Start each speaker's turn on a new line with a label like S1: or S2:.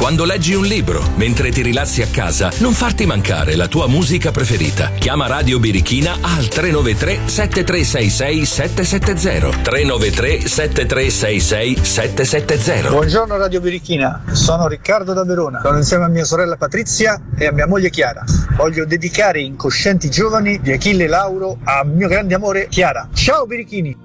S1: quando leggi un libro, mentre ti rilassi a casa, non farti mancare la tua musica preferita. Chiama Radio Birichina al 393 7366 770. 393 7366 770.
S2: Buongiorno Radio Birichina, sono Riccardo da Verona. Sono insieme a mia sorella Patrizia e a mia moglie Chiara. Voglio dedicare Incoscienti Giovani di Achille Lauro a mio grande amore Chiara. Ciao Birichini!